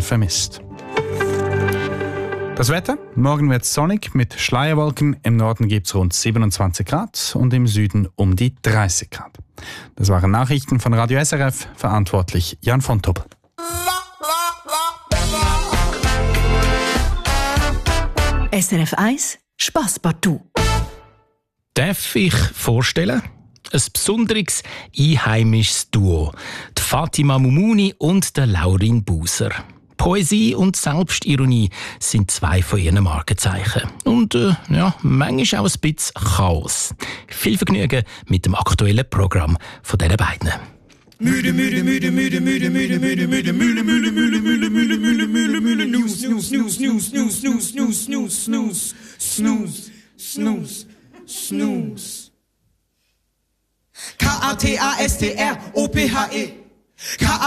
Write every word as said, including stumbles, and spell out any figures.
vermisst. Das Wetter? Morgen wird es sonnig mit Schleierwolken. Im Norden gibt es rund siebenundzwanzig Grad und im Süden um die dreißig Grad. Das waren Nachrichten von Radio S R F, verantwortlich Jan von Tupp. S R F eins Spasspartout. Darf ich vorstellen? Ein besonderes einheimisches Duo. Die Fatima Mumuni und der Laurin Buser. Poesie und Selbstironie sind zwei von ihren Markenzeichen. Und äh, ja, manchmal auch ein bisschen Chaos. Viel Vergnügen mit dem aktuellen Programm von diesen beiden. Müde, müde, müde, müde, müde, müde, müde, müde, müde, müde, müde, müde, müde, müde, müde, müde, News, News, News, News, News, News, News, News, Snooze, Snooze, Snooze, Snooze. K A T A S T R O P H E. K